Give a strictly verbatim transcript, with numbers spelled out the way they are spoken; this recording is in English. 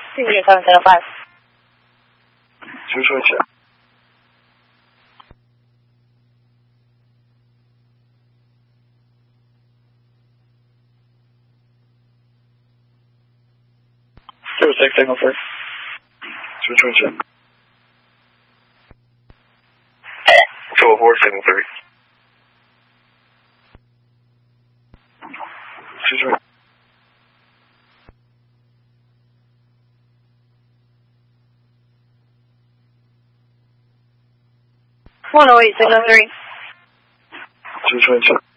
two zero seven seven five. 请说一下。 Zero six signal three. 请说一下。 Control four signal three. 请说。 one oh eight signal three. 请说一下。